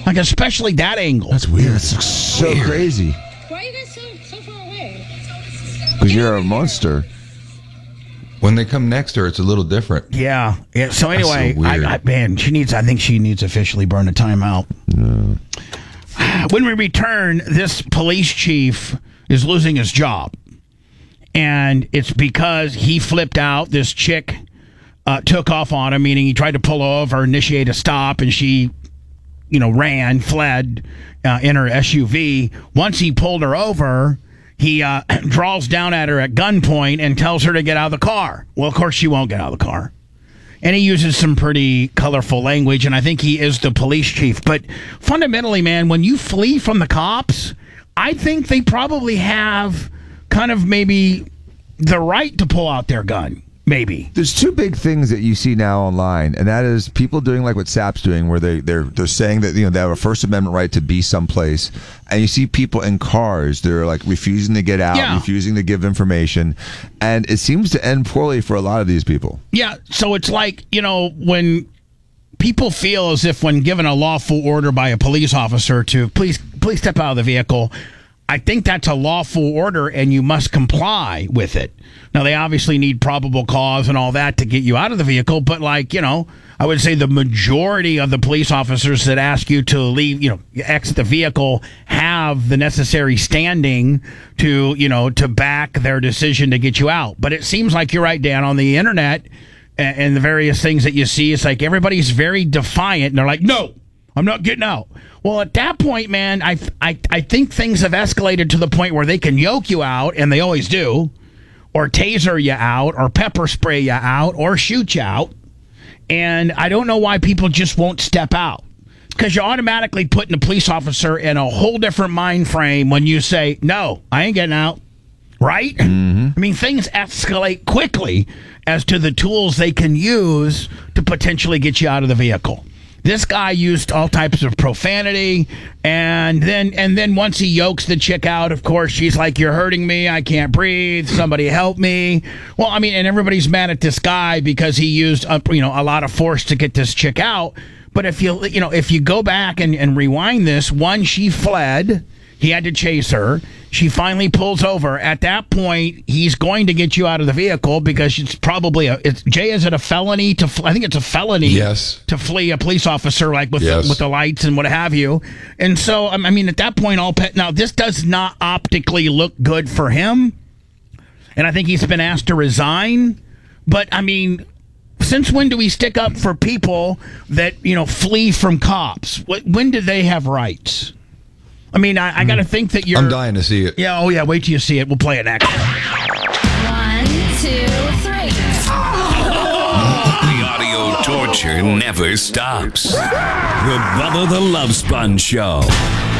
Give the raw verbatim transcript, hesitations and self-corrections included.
Like, especially that angle. That's weird. That's so weird. Crazy. Why are you guys so, so far away? Because you're a monster. When they come next to her, it's a little different. Yeah. Yeah. So anyway, so I, I, man, she needs. I think she needs officially burn a timeout. No. When we return, this police chief is losing his job, and it's because he flipped out. This chick uh, took off on him, meaning he tried to pull over, initiate a stop, and she, you know, ran, fled uh, in her S U V. Once he pulled her over, he uh, draws down at her at gunpoint and tells her to get out of the car. Well, of course, she won't get out of the car. And he uses some pretty colorful language, and I think he is the police chief. But fundamentally, man, when you flee from the cops, I think they probably have kind of maybe the right to pull out their gun. Maybe. There's two big things that you see now online, and that is people doing like what Sap's doing, where they, they're they're saying that, you know, they have a First Amendment right to be someplace, and you see people in cars, they're like refusing to get out, yeah. refusing to give information, and it seems to end poorly for a lot of these people. Yeah, so it's like, you know, when people feel as if when given a lawful order by a police officer to please please step out of the vehicle, I think that's a lawful order and you must comply with it. Now, they obviously need probable cause and all that to get you out of the vehicle, but like, you know, I would say the majority of the police officers that ask you to leave, you know, exit the vehicle have the necessary standing to, you know, to back their decision to get you out. But it seems like you're right, Dan, on the internet and, and the various things that you see, it's like everybody's very defiant and they're like, no, I'm not getting out. Well, at that point, man, I, I, I think things have escalated to the point where they can yoke you out, and they always do, or taser you out, or pepper spray you out, or shoot you out. And I don't know why people just won't step out. Because you're automatically putting the police officer in a whole different mind frame when you say, no, I ain't getting out. Right? Mm-hmm. I mean, things escalate quickly as to the tools they can use to potentially get you out of the vehicle. This guy used all types of profanity, and then and then once he yokes the chick out, of course, she's like, you're hurting me, I can't breathe, somebody help me. Well, I mean, and everybody's mad at this guy because he used a, you know, a lot of force to get this chick out. But if you you know if you go back and, and rewind this, one, she fled. He had to chase her. She finally pulls over. At that point, he's going to get you out of the vehicle because it's probably a. It's, Jay, is it a felony to? I think it's a felony. Yes. To flee a police officer, like with yes. the, with the lights and what have you. And so, I mean, at that point, all pet. Now, this does not optically look good for him, and I think he's been asked to resign. But I mean, since when do we stick up for people that, you know, flee from cops? When do they have rights? I mean, I, I got to think that you're... I'm dying to see it. Yeah, oh yeah, wait till you see it. We'll play it next. One, two, three. The audio torture never stops. The Bubba the Love Sponge Show.